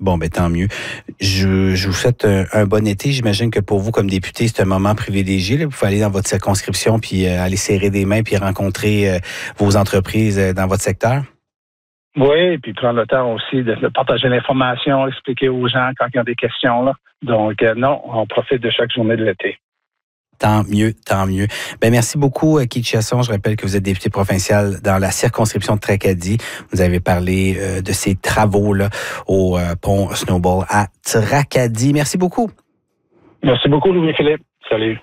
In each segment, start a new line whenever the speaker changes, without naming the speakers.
Bon, ben tant mieux. Je vous souhaite un bon été. J'imagine que pour vous, comme député, c'est un moment privilégié. Là. Vous pouvez aller dans votre circonscription puis aller serrer des mains puis rencontrer vos entreprises dans votre secteur.
Oui, et puis prendre le temps aussi de partager l'information, expliquer aux gens quand ils ont des questions. Là. Donc, non, on profite de chaque journée de l'été.
Tant mieux, tant mieux. Ben merci beaucoup, Keith Chiasson. Je rappelle que vous êtes député provincial dans la circonscription de Tracadie. Vous avez parlé de ces travaux-là au pont Snowball à Tracadie. Merci beaucoup.
Merci beaucoup, Louis-Philippe. Salut.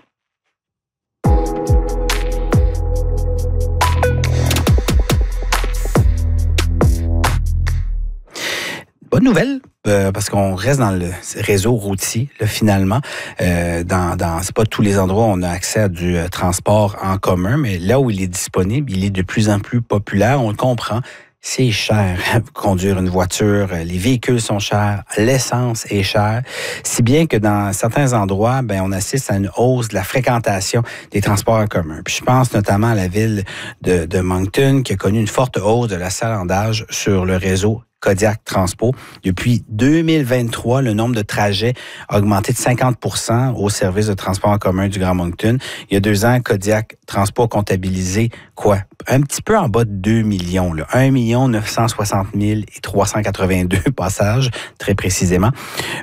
Bonne nouvelle, parce qu'on reste dans le réseau routier, là, finalement. C'est pas tous les endroits où on a accès à du transport en commun, mais là où il est disponible, il est de plus en plus populaire. On le comprend. C'est cher conduire une voiture, les véhicules sont chers, l'essence est chère, si bien que dans certains endroits, on assiste à une hausse de la fréquentation des transports en commun. Puis je pense notamment à la ville de Moncton qui a connu une forte hausse de l'achalandage sur le réseau Kodiak Transpo. Depuis 2023, le nombre de trajets a augmenté de 50% au service de transport en commun du Grand Moncton. Il y a 2 ans, Kodiak Transpo a comptabilisé un petit peu en bas de 2 millions, là. 1 960 382 passages, très précisément.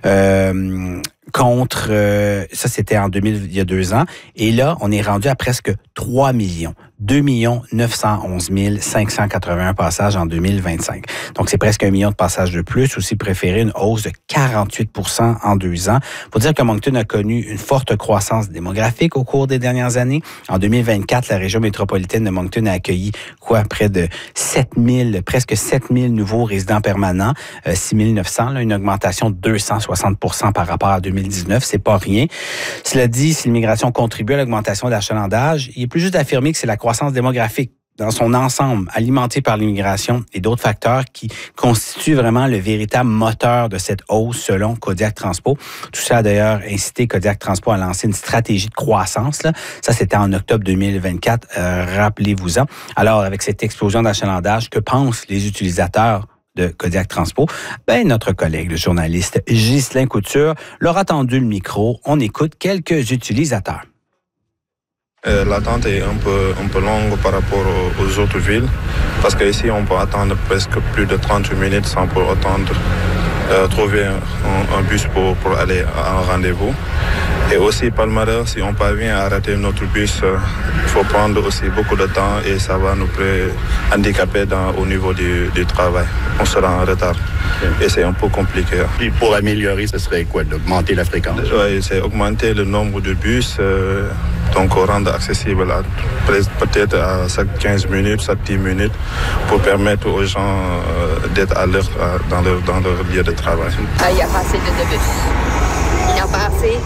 Ça c'était il y a 2 ans. Et là, on est rendu à presque 3 millions. 2 911 581 passages en 2025. Donc, c'est presque 1 million de passages de plus. Aussi préféré une hausse de 48% en 2 ans. Faut dire que Moncton a connu une forte croissance démographique au cours des dernières années. En 2024, la région métropolitaine de Moncton a accueilli près de presque 7 000 nouveaux résidents permanents, 6 900, là, une augmentation de 260% par rapport à 2019. C'est pas rien. Cela dit, si l'immigration contribue à l'augmentation de l'achalandage, il est plus juste d'affirmer que c'est la croissance démographique dans son ensemble, alimentée par l'immigration et d'autres facteurs qui constituent vraiment le véritable moteur de cette hausse selon Kodiak Transpo. Tout ça a d'ailleurs incité Kodiak Transpo à lancer une stratégie de croissance. Là. Ça, c'était en octobre 2024, rappelez-vous-en. Alors, avec cette explosion d'achalandage, que pensent les utilisateurs de Kodiak Transpo? Notre collègue, le journaliste Ghislain Couture, leur a tendu le micro. On écoute quelques utilisateurs.
L'attente est un peu longue par rapport aux autres villes, parce qu'ici on peut attendre presque plus de 30 minutes sans pour autant trouver un bus pour aller à un rendez-vous. Et aussi, par malheur, si on parvient à rater notre bus, il faut prendre aussi beaucoup de temps et ça va nous handicaper au niveau du travail. On sera en retard. Et c'est un peu compliqué.
Et pour améliorer, ce serait quoi? D'augmenter la fréquence?
Oui, c'est augmenter le nombre de bus, donc rendre accessible peut-être à chaque 15 minutes, chaque 10 minutes, pour permettre aux gens d'être à l'heure dans leur lieu de travail.
Il n'y a pas assez d'autobus. Il n'y a pas assez.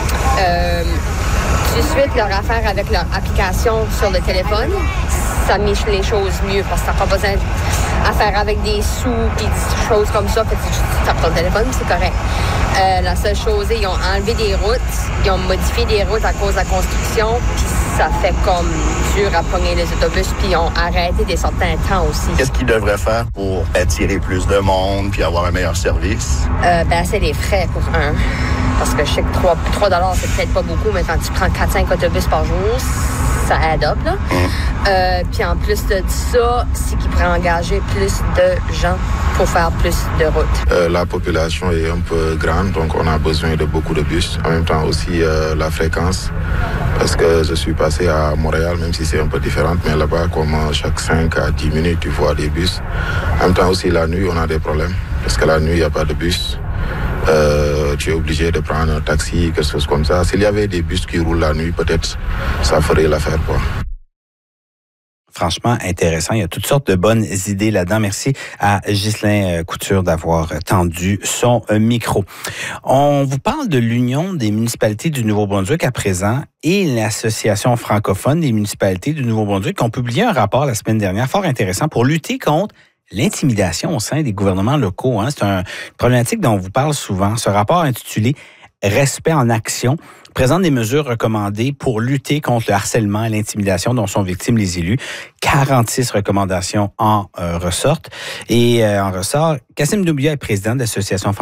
Tout de suite, leur affaire avec leur application sur le téléphone, ça miche les choses mieux parce que tu n'as pas besoin à faire avec des sous et des choses comme ça. Fait que tu tapes ton téléphone, c'est correct. La seule chose, ils ont enlevé des routes, ils ont modifié des routes à cause de la construction, puis ça fait comme dur à pogner les autobus, puis ils ont arrêté des certains temps aussi.
Qu'est-ce qu'ils devraient faire pour attirer plus de monde puis avoir un meilleur service?
C'est les frais pour un. Parce que je sais que 3 $, c'est peut-être pas beaucoup, mais quand tu prends 4-5 autobus par jour, ça add up, là. Puis en plus de ça, c'est qu'ils pourraient engager plus de gens pour faire plus de routes.
La population est un peu grande, donc on a besoin de beaucoup de bus. En même temps aussi la fréquence, parce que je suis passé à Montréal, même si c'est un peu différent, mais là-bas, comme chaque 5 à 10 minutes, tu vois des bus. En même temps aussi, la nuit, on a des problèmes, parce que la nuit, il n'y a pas de bus. Tu es obligé de prendre un taxi, quelque chose comme ça. S'il y avait des bus qui roulent la nuit, peut-être ça ferait l'affaire, quoi.
Franchement intéressant. Il y a toutes sortes de bonnes idées là-dedans. Merci à Ghislain Couture d'avoir tendu son micro. On vous parle de l'Union des municipalités du Nouveau-Brunswick à présent et l'Association francophone des municipalités du Nouveau-Brunswick qui ont publié un rapport la semaine dernière fort intéressant pour lutter contre l'intimidation au sein des gouvernements locaux. C'est une problématique dont on vous parle souvent. Ce rapport intitulé « Respect en action » présente des mesures recommandées pour lutter contre le harcèlement et l'intimidation dont sont victimes les élus. 46 recommandations en ressortent. Et en ressort, Kassim Doumbia est président de l'Association